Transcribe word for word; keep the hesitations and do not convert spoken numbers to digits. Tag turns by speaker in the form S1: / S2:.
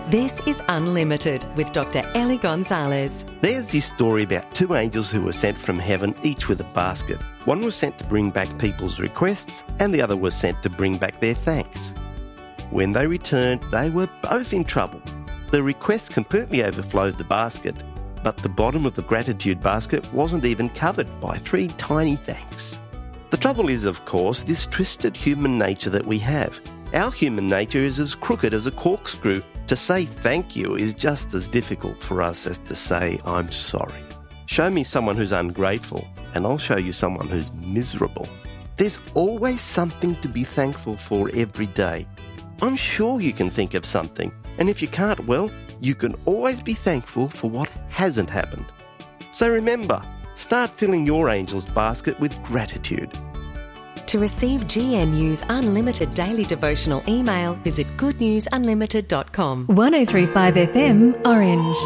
S1: This is Unlimited with Doctor Ellie Gonzalez.
S2: There's this story about two angels who were sent from heaven, each with a basket. One was sent to bring back people's requests, and the other was sent to bring back their thanks. When they returned, they were both in trouble. The requests completely overflowed the basket, but the bottom of the gratitude basket wasn't even covered by three tiny thanks. The trouble is, of course, this twisted human nature that we have. Our human nature is as crooked as a corkscrew. To say thank you is just as difficult for us as to say I'm sorry. Show me someone who's ungrateful, and I'll show you someone who's miserable. There's always something to be thankful for every day. I'm sure you can think of something, and if you can't, well, you can always be thankful for what hasn't happened. So remember, start filling your angel's basket with gratitude.
S1: To receive G N U's unlimited daily devotional email, visit good news unlimited dot com.
S3: one oh three point five F M, Orange.